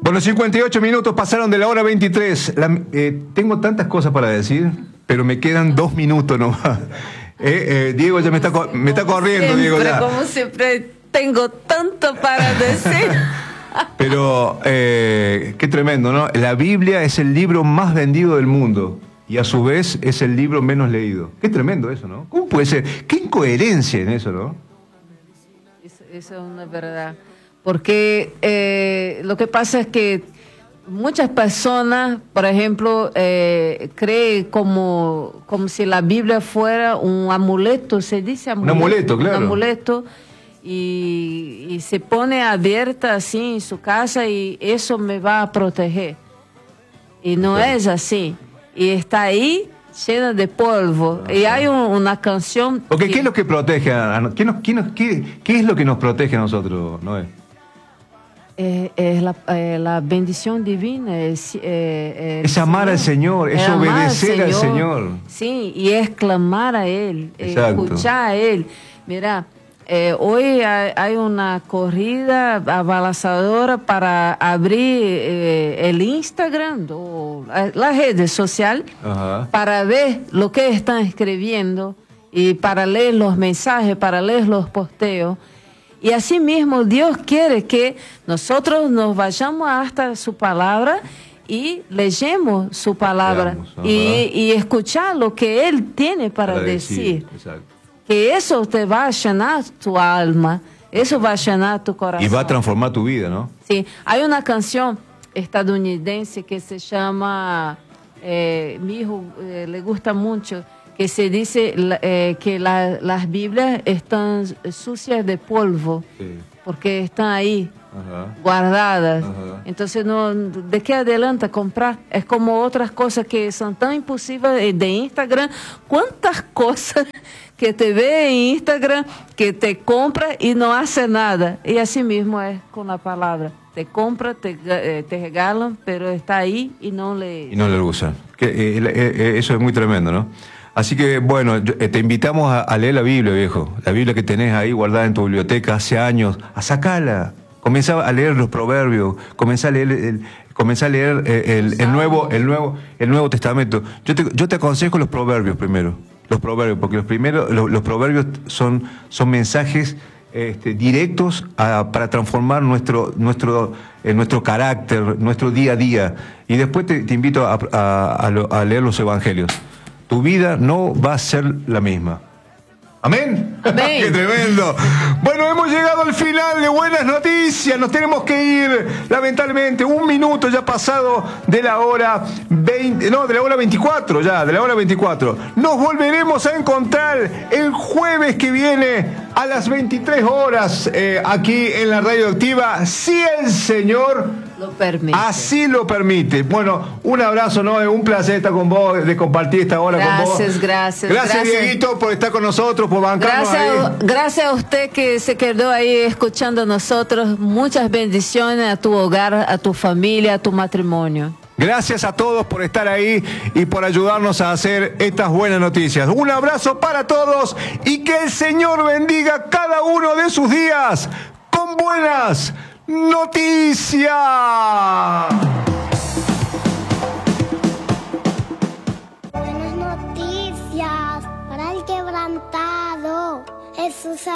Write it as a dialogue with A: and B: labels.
A: Bueno, 58 minutos pasaron de la hora 23. Tengo tantas cosas para decir, pero me quedan 2 minutos nomás. Diego ya me está corriendo,
B: siempre,
A: Diego ya.
B: Como siempre, tengo tanto para decir.
A: Pero qué tremendo, ¿no? La Biblia es el libro más vendido del mundo y a su vez es el libro menos leído. Qué tremendo eso, ¿no? ¿Cómo puede ser? Qué incoherencia en eso, ¿no?
B: Eso es una verdad. Porque lo que pasa es que muchas personas, por ejemplo, creen como si la Biblia fuera un amuleto, se dice amuleto.
A: Un amuleto, claro.
B: Un amuleto, y se pone abierta así en su casa y eso me va a proteger. Y no es así. Y está ahí llena de polvo. Y hay una canción...
A: Porque ¿qué es lo que protege? ¿Qué es lo que nos protege a nosotros, Noé?
B: Es la bendición divina.
A: Es amar al Señor, es obedecer al Señor.
B: Sí, y es clamar a Él, escuchar a Él. Mira, hoy hay una corrida abalazadora para abrir el Instagram o las redes sociales para ver lo que están escribiendo y para leer los mensajes, para leer los posteos. Y así mismo Dios quiere que nosotros nos vayamos hasta su palabra y leyemos su palabra y escuchar lo que Él tiene para decir. Que eso te va a llenar tu alma, eso va a llenar tu corazón.
A: Y va a transformar tu vida, ¿no?
B: Sí, hay una canción estadounidense que se llama, mi hijo le gusta mucho, que se dice que las Biblias están sucias de polvo, porque están ahí, guardadas. Entonces, no, ¿de qué adelanta comprar? Es como otras cosas que son tan imposibles de Instagram. ¿Cuántas cosas que te ve en Instagram, que te compra y no hace nada? Y así mismo es con la palabra. Te compra, te regalan, pero está ahí y no le
A: usan. Eso es muy tremendo, ¿no? Así que, bueno, te invitamos a leer la Biblia, viejo. La Biblia que tenés ahí guardada en tu biblioteca hace años. A sacarla. Comenzá a leer los proverbios. Comenzá a leer el Nuevo Testamento. Yo te aconsejo los proverbios primero. Los proverbios, porque los proverbios son mensajes directos para transformar nuestro carácter, nuestro día a día. Y después te invito a leer los evangelios. Tu vida no va a ser la misma. ¿Amén?
B: Amén.
A: ¡Qué tremendo! Bueno, hemos llegado al final de Buenas Noticias. Nos tenemos que ir, lamentablemente. 1 minuto ya pasado de la hora 20, no, de la hora 24 ya, de la hora 24. Nos volveremos a encontrar el jueves que viene a las 23 horas aquí en la Radio Activa, si el Señor
B: lo permite.
A: Así lo permite. Bueno, un abrazo, ¿no? Un placer estar con vos, de compartir esta hora con vos.
B: Gracias.
A: Gracias, Dieguito, por estar con nosotros, por bancarnos ahí.
B: Gracias a usted que se quedó ahí escuchando a nosotros. Muchas bendiciones a tu hogar, a tu familia, a tu matrimonio.
A: Gracias a todos por estar ahí y por ayudarnos a hacer estas buenas noticias. Un abrazo para todos y que el Señor bendiga cada uno de sus días con buenas noticias.
C: Buenas noticias para el quebrantado. Jesús